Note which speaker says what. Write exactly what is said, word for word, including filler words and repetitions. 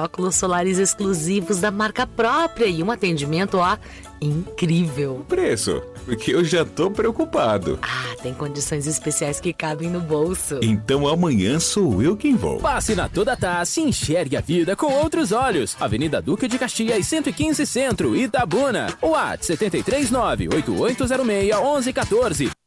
Speaker 1: óculos solares exclusivos da marca própria e um atendimento, ó, incrível.
Speaker 2: Preço? Porque eu já tô preocupado.
Speaker 1: Ah, tem condições especiais que cabem no bolso.
Speaker 2: Então amanhã sou eu quem vou.
Speaker 3: Passe na Toda Taça e enxergue a vida com outros olhos. Avenida Duque de Caxias, cento e quinze Centro, Itabuna. WhatsApp sete três nove, oito oito zero seis, um um um quatro.